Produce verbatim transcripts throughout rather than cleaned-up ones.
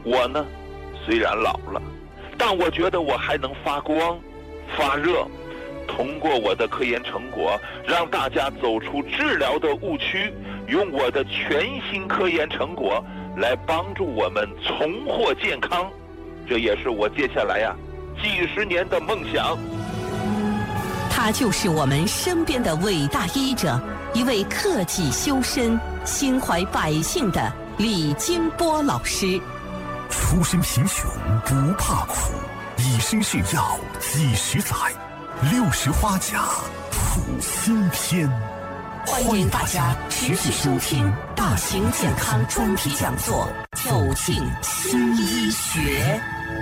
我呢，虽然老了，但我觉得我还能发光、发热。通过我的科研成果，让大家走出治疗的误区，用我的全新科研成果来帮助我们重获健康。这也是我接下来呀、啊、几十年的梦想。 他就是我们身边的伟大医者，一位克己修身、心怀百姓的李金波老师。 出身贫穷不怕苦，以身试药几十载，六十花甲谱新篇。 欢迎大家持续收听大型健康专题讲座，走进新医学。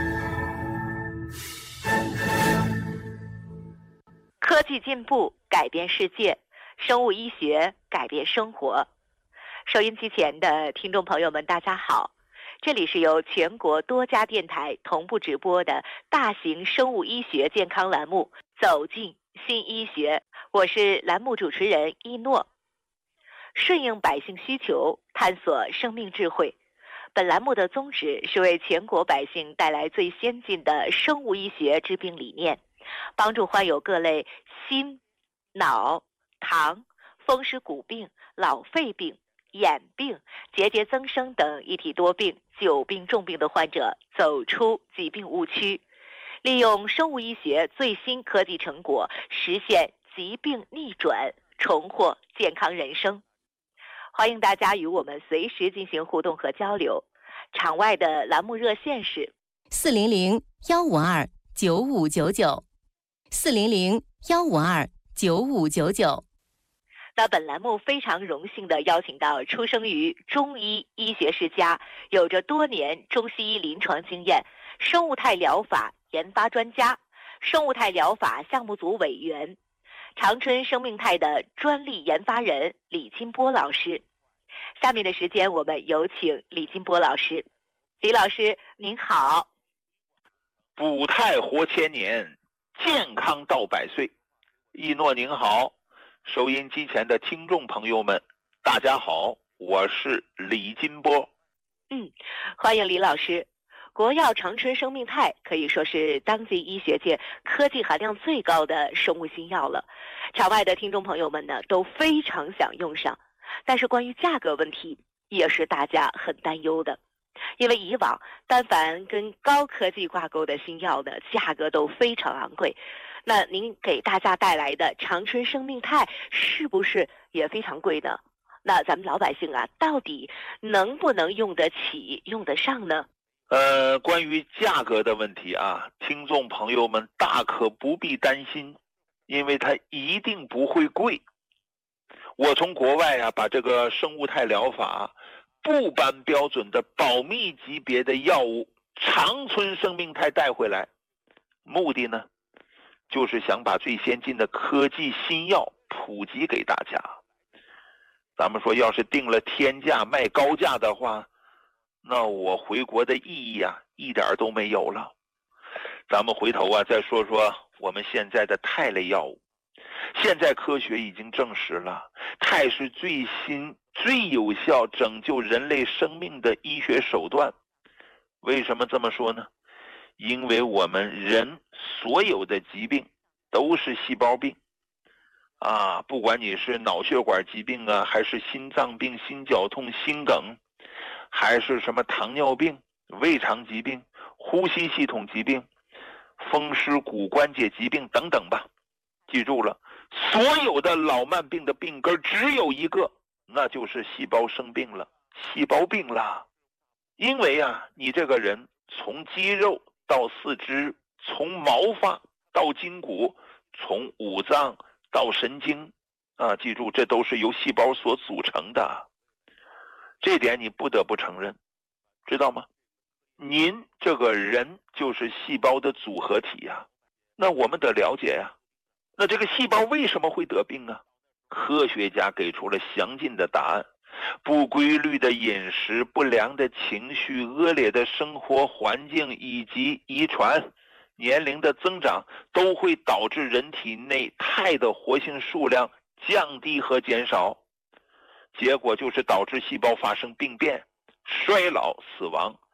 科技进步改变世界，生物医学改变生活。收音机前的听众朋友们，大家好，这里是由全国多家电台同步直播的大型生物医学健康栏目《走进新医学》，我是栏目主持人一诺。顺应百姓需求，探索生命智慧。本栏目的宗旨是为全国百姓带来最先进的生物医学治病理念，帮助患有各类心、脑、糖、风湿骨病、老肺病、眼病、结节增生等一体多病、久病重病的患者走出疾病误区，利用生物医学最新科技成果，实现疾病逆转，重获健康人生。欢迎大家与我们随时进行互动和交流。场外的栏目热线是四零零幺五二九五九九，四零零幺五二九五九九。 那本栏目非常荣幸地邀请到出生于中医医学世家，有着多年中西医临床经验，生物态疗法研发专家，生物态疗法项目组委员，长春生命态的专利研发人李金波老师。下面的时间我们有请李金波老师。李老师您好。 补态活千年，健康到百岁。一诺您好，收音机前的听众朋友们大家好，我是李金波。 嗯，欢迎李老师。国药长春生命态可以说是当今医学界科技含量最高的生物新药了，场外的听众朋友们呢都非常想用上，但是关于价格问题也是大家很担忧的，因为以往但凡跟高科技挂钩的新药呢，价格都非常昂贵。那您给大家带来的长春生命态是不是也非常贵呢？那咱们老百姓啊，到底能不能用得起、用得上呢？ 呃，关于价格的问题啊，听众朋友们大可不必担心，因为它一定不会贵。我从国外啊把这个生物态疗法部颁标准的保密级别的药物长春生命态带回来，目的呢就是想把最先进的科技新药普及给大家。咱们说要是定了天价卖高价的话，那我回国的意义啊一点都没有了。咱们回头啊再说说我们现在的肽类药物。现在科学已经证实了，肽是最新最有效拯救人类生命的医学手段。为什么这么说呢？因为我们人所有的疾病都是细胞病啊，不管你是脑血管疾病啊，还是心脏病、心绞痛、心梗，还是什么糖尿病、胃肠疾病、呼吸系统疾病、风湿骨关节疾病等等吧。记住了，所有的老慢病的病根只有一个，那就是细胞生病了，细胞病了。因为啊，你这个人从肌肉到四肢，从毛发到筋骨，从五脏到神经啊，记住，这都是由细胞所组成的。这点你不得不承认，知道吗？您这个人就是细胞的组合体呀、啊。那我们得了解呀、啊。那这个细胞为什么会得病啊？科学家给出了详尽的答案。不规律的饮食、不良的情绪、恶劣的生活环境以及遗传、年龄的增长，都会导致人体内肽的活性数量降低和减少，结果就是导致细胞发生病变、衰老、死亡，